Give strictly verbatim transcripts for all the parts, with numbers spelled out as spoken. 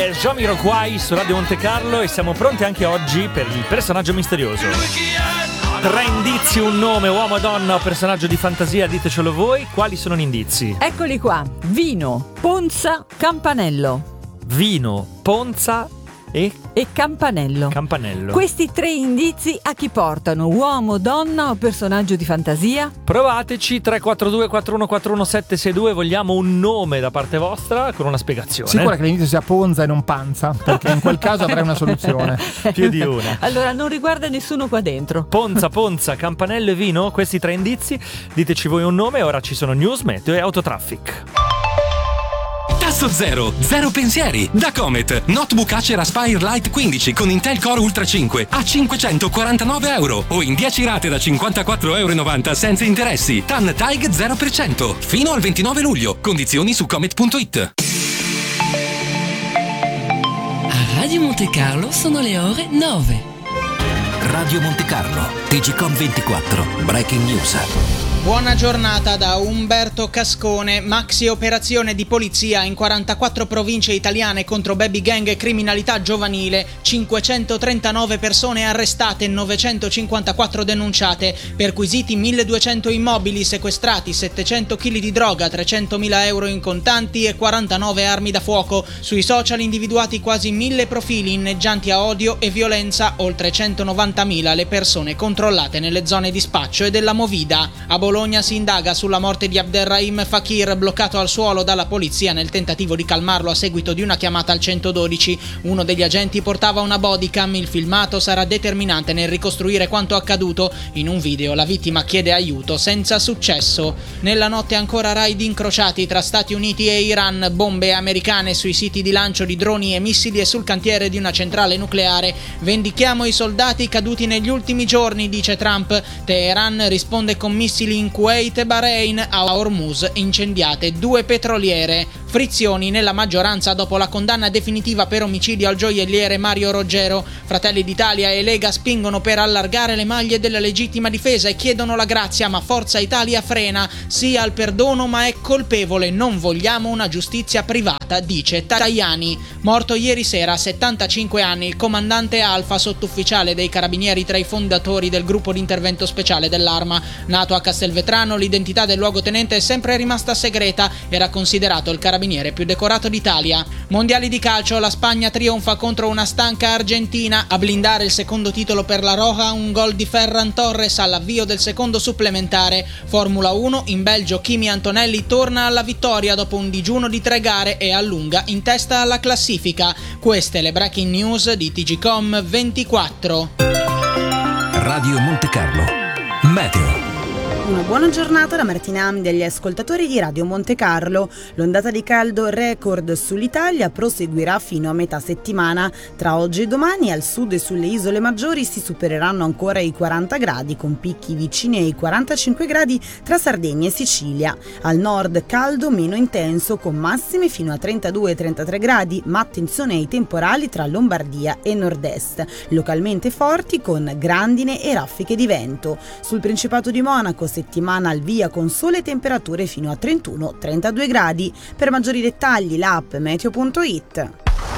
è Jamiroquai su Radio Monte Carlo e siamo pronti anche oggi per il personaggio misterioso. Tre indizi, un nome, uomo, donna o personaggio di fantasia, ditecelo voi. Quali sono gli indizi? Eccoli qua: vino, ponza, campanello. Vino, ponza e... e campanello. Campanello. Questi tre indizi a chi portano? Uomo, donna o personaggio di fantasia? Provateci. Tre quattro due quattro uno quattro uno sette sei due. Vogliamo un nome da parte vostra con una spiegazione. Sicura che l'inizio sia Ponza e non Panza, perché in quel caso avrei una soluzione. Più di una. Allora non riguarda nessuno qua dentro. Ponza, ponza, campanello e vino. Questi tre indizi. Diteci voi un nome. Ora ci sono news, meteo e autotraffic. Tasso zero, zero pensieri. Da Comet, notebook Acer Aspire Lite quindici con Intel Core Ultra cinque a cinquecentoquarantanove euro o in dieci rate da cinquantaquattro virgola novanta euro senza interessi. TAN TAIG zero per cento fino al ventinove luglio. Condizioni su comet punto it. A Radio Monte Carlo sono le ore nove. Radio Monte Carlo, T G Com ventiquattro, Breaking News. Buona giornata da Umberto Cascone. Maxi operazione di polizia in quarantaquattro province italiane contro baby gang e criminalità giovanile. cinquecentotrentanove persone arrestate, novecentocinquantaquattro denunciate. Perquisiti milleduecento immobili, sequestrati settecento chili di droga, trecentomila euro in contanti e quarantanove armi da fuoco. Sui social individuati quasi mille profili inneggianti a odio e violenza, oltre centonovantamila le persone controllate nelle zone di spaccio e della movida. A Bologna si indaga sulla morte di Abderrahim Fakir, bloccato al suolo dalla polizia nel tentativo di calmarlo a seguito di una chiamata al centododici. Uno degli agenti portava una bodycam, il filmato sarà determinante nel ricostruire quanto accaduto. In un video la vittima chiede aiuto senza successo. Nella notte ancora raid incrociati tra Stati Uniti e Iran, bombe americane sui siti di lancio di droni e missili e sul cantiere di una centrale nucleare. Vendichiamo i soldati caduti negli ultimi giorni, dice Trump. Teheran risponde con missili in Kuwait e Bahrain. A Hormuz incendiate due petroliere. Frizioni nella maggioranza dopo la condanna definitiva per omicidio al gioielliere Mario Roggero. Fratelli d'Italia e Lega spingono per allargare le maglie della legittima difesa e chiedono la grazia, ma Forza Italia frena. Sì al perdono, ma è colpevole. Non vogliamo una giustizia privata, dice Tajani. Morto ieri sera a settantacinque anni il comandante Alfa, sottufficiale dei carabinieri tra i fondatori del gruppo di intervento speciale dell'Arma. Nato a Castelvetrano, l'identità del luogotenente è sempre rimasta segreta. Era considerato il carabiniere più decorato d'Italia. Mondiali di calcio, la Spagna trionfa contro una stanca Argentina. A blindare il secondo titolo per la Roja un gol di Ferran Torres all'avvio del secondo supplementare. Formula uno, in Belgio Kimi Antonelli torna alla vittoria dopo un digiuno di tre gare e allunga in testa alla classifica. Queste le breaking news di T G Com ventiquattro. Radio Monte Carlo, meteo. Una buona giornata da Martina Amdi agli ascoltatori di Radio Monte Carlo. L'ondata di caldo record sull'Italia proseguirà fino a metà settimana. Tra oggi e domani al sud e sulle isole maggiori si supereranno ancora i quaranta gradi, con picchi vicini ai quarantacinque gradi tra Sardegna e Sicilia. Al nord caldo meno intenso, con massime fino a trentadue trentatré gradi, ma attenzione ai temporali tra Lombardia e nord-est, localmente forti con grandine e raffiche di vento. Sul Principato di Monaco settimana al via con sole e temperature fino a trentuno trentadue gradi. Per maggiori dettagli l'app meteo punto it.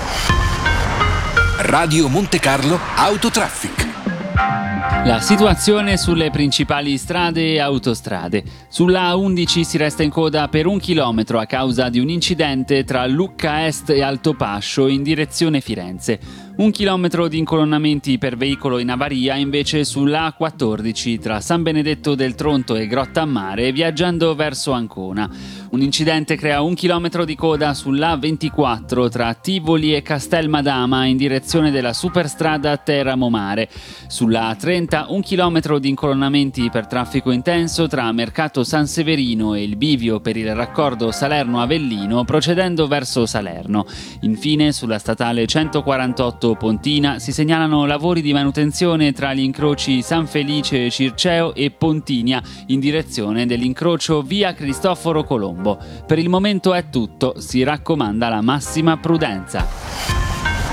Radio Monte Carlo Autotraffic. La situazione sulle principali strade e autostrade. Sulla A undici si resta in coda per un chilometro a causa di un incidente tra Lucca Est e Altopascio in direzione Firenze. Un chilometro di incolonnamenti per veicolo in avaria invece sulla A quattordici tra San Benedetto del Tronto e Grotta a Mare viaggiando verso Ancona. Un incidente crea un chilometro di coda sulla A ventiquattro tra Tivoli e Castelmadama in direzione della superstrada Teramo Mare. Sulla A trenta un chilometro di incolonnamenti per traffico intenso tra Mercato San Severino e il bivio per il raccordo Salerno-Avellino procedendo verso Salerno. Infine sulla statale centoquarantotto Pontina si segnalano lavori di manutenzione tra gli incroci San Felice Circeo e Pontinia in direzione dell'incrocio via Cristoforo Colombo. Per il momento è tutto, si raccomanda la massima prudenza.